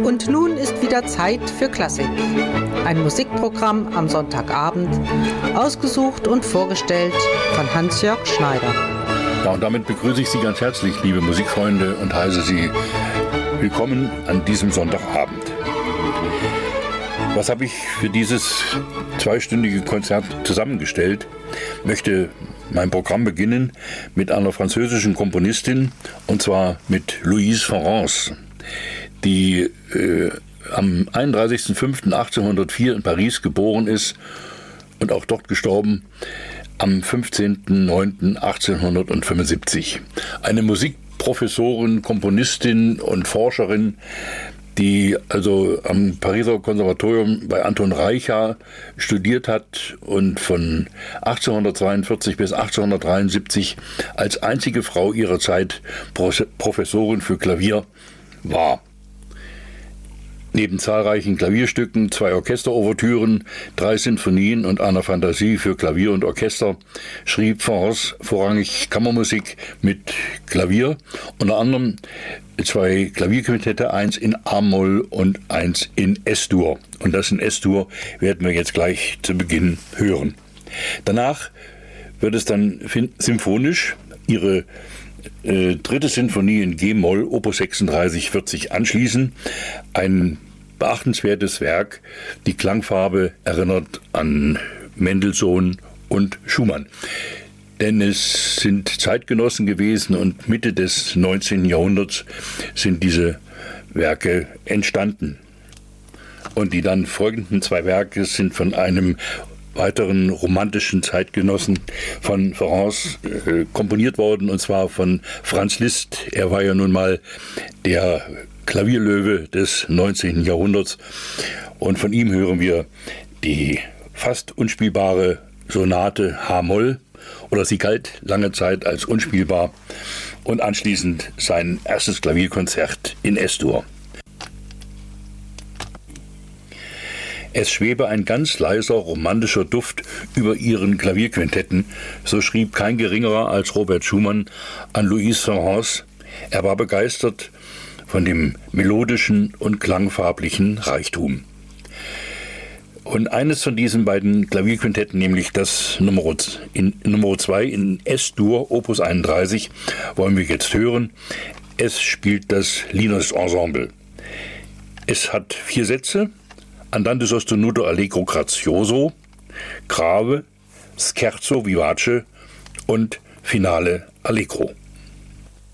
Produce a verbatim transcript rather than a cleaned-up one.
Und nun ist wieder Zeit für Klassik. Ein Musikprogramm am Sonntagabend, ausgesucht und vorgestellt von Hans-Jörg Schneider. Ja, und damit begrüße ich Sie ganz herzlich, liebe Musikfreunde, und heiße Sie willkommen an diesem Sonntagabend. Was habe ich für dieses zweistündige Konzert zusammengestellt? Ich möchte mein Programm beginnen mit einer französischen Komponistin, und zwar mit Louise France, die äh, am einunddreißigsten fünften achtzehnhundertvier in Paris geboren ist und auch dort gestorben am fünfzehnten neunten achtzehnhundertfünfundsiebzig. Eine Musikprofessorin, Komponistin und Forscherin, die also am Pariser Konservatorium bei Anton Reicha studiert hat und von achtzehnhundertzweiundvierzig bis achtzehnhundertdreiundsiebzig als einzige Frau ihrer Zeit Professorin für Klavier war. Neben zahlreichen Klavierstücken, zwei Orchesterouvertüren, drei Sinfonien und einer Fantasie für Klavier und Orchester schrieb France vorrangig Kammermusik mit Klavier, unter anderem zwei Klavierquintette, eins in A-Moll und eins in S-Dur. Und das in S-Dur werden wir jetzt gleich zu Beginn hören. Danach wird es dann symphonisch. Ihre äh, dritte Sinfonie in G-Moll, Opus sechsunddreißig, wird sich anschließen. Ein beachtenswertes Werk. Die Klangfarbe erinnert an Mendelssohn und Schumann. Denn es sind Zeitgenossen gewesen und Mitte des neunzehnten Jahrhunderts sind diese Werke entstanden. Und die dann folgenden zwei Werke sind von einem weiteren romantischen Zeitgenossen von France äh, komponiert worden, und zwar von Franz Liszt. Er war ja nun mal der Klavierlöwe des neunzehnten Jahrhunderts, und von ihm hören wir die fast unspielbare Sonate H-Moll, oder sie galt lange Zeit als unspielbar, und anschließend sein erstes Klavierkonzert in S-Dur. Es schwebe ein ganz leiser romantischer Duft über ihren Klavierquintetten, so schrieb kein geringerer als Robert Schumann an Louise France. Er war begeistert von dem melodischen und klangfarblichen Reichtum. Und eines von diesen beiden Klavierquintetten, nämlich das Nummer zwei in S-Dur, Opus einunddreißig, wollen wir jetzt hören. Es spielt das Linos Ensemble. Es hat vier Sätze: Andante sostenuto allegro grazioso, Grave, Scherzo vivace und Finale allegro.